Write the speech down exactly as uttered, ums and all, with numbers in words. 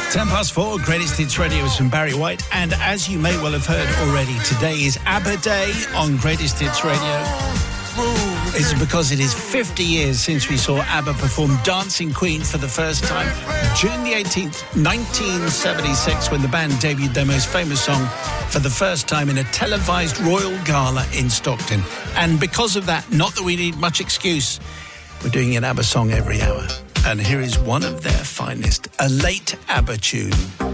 Ten past four, Greatest Hits Radio is from Barry White. And as you may well have heard already, today is ABBA Day on Greatest Hits Radio. It's because it is fifty years since we saw ABBA perform Dancing Queen for the first time. June the eighteenth, nineteen seventy-six, when the band debuted their most famous song for the first time in a televised royal gala in Stockton. And because of that, not that we need much excuse, we're doing an ABBA song every hour. And here is one of their finest, a late ABBA tune.